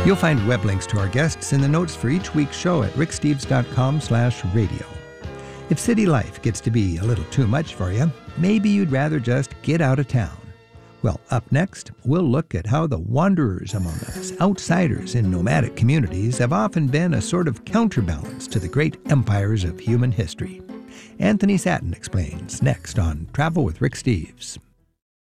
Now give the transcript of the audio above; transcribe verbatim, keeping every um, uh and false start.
You'll find web links to our guests in the notes for each week's show at rick steves dot com slash radio. If city life gets to be a little too much for you, maybe you'd rather just get out of town. Well, up next, we'll look at how the wanderers among us, outsiders in nomadic communities, have often been a sort of counterbalance to the great empires of human history. Anthony Satin explains next on Travel with Rick Steves.